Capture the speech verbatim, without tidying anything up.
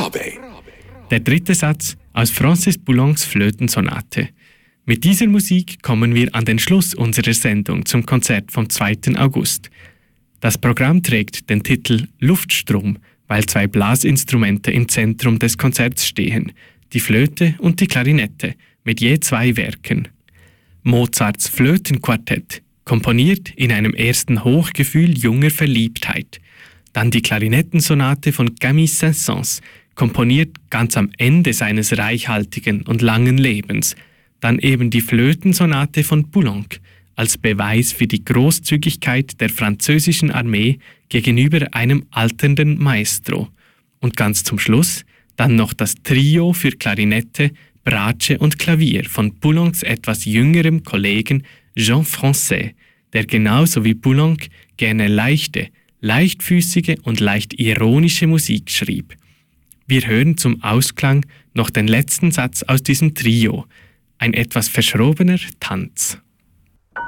Rabe. Der dritte Satz aus Francis Poulencs Flötensonate. Mit dieser Musik kommen wir an den Schluss unserer Sendung zum Konzert vom zweiten August. Das Programm trägt den Titel Luftstrom, weil zwei Blasinstrumente im Zentrum des Konzerts stehen, die Flöte und die Klarinette, mit je zwei Werken. Mozarts Flötenquartett, komponiert in einem ersten Hochgefühl junger Verliebtheit. Dann die Klarinettensonate von Camille Saint-Saëns, komponiert ganz am Ende seines reichhaltigen und langen Lebens. Dann eben die Flötensonate von Poulenc, als Beweis für die Großzügigkeit der französischen Armee gegenüber einem alternden Maestro. Und ganz zum Schluss dann noch das Trio für Klarinette, Bratsche und Klavier von Poulencs etwas jüngerem Kollegen Jean Francais, der genauso wie Poulenc gerne leichte, leichtfüßige und leicht ironische Musik schrieb. Wir hören zum Ausklang noch den letzten Satz aus diesem Trio, ein etwas verschrobener Tanz.